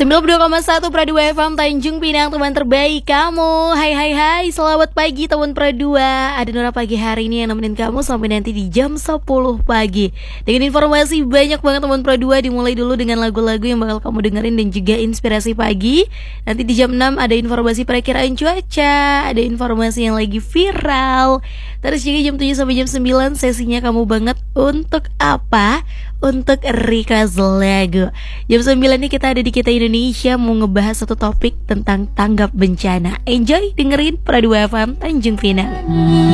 92,1 Pradua FM Tanjung Pinang, teman terbaik kamu. Hai, selamat pagi teman Pradua. Ada Nora pagi hari ini yang nemenin kamu sampai nanti di jam 10 pagi. Dengan informasi banyak banget teman Pradua. Dimulai dulu dengan lagu-lagu yang bakal kamu dengerin dan juga inspirasi pagi. Nanti di jam 6 ada informasi perakiraan cuaca, ada informasi yang lagi viral. Terus juga jam 7 sampai jam 9 sesinya kamu banget untuk apa? Untuk request lagu. Jam 9 ini kita ada di Kita Indonesia mau ngebahas satu topik tentang tanggap bencana. Enjoy dengerin Pradua FM Tanjung Pinang.